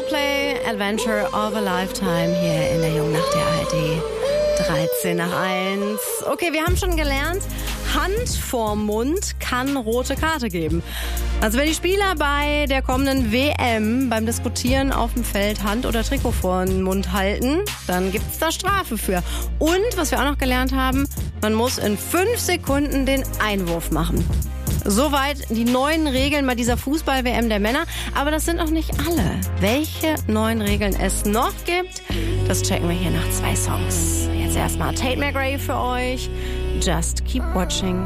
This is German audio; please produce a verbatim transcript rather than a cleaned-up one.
Coldplay, Adventure of a Lifetime hier in der Jungnacht der A R D. dreizehn nach eins. Okay, wir haben schon gelernt, Hand vorm Mund kann rote Karte geben. Also wenn die Spieler bei der kommenden W M beim Diskutieren auf dem Feld Hand oder Trikot vor den Mund halten, dann gibt's da Strafe für. Und, was wir auch noch gelernt haben, man muss in fünf Sekunden den Einwurf machen. Soweit die neuen Regeln bei dieser Fußball-W M der Männer. Aber das sind noch nicht alle. Welche neuen Regeln es noch gibt, das checken wir hier nach zwei Songs. Jetzt erstmal Tate McRae für euch. Just keep watching.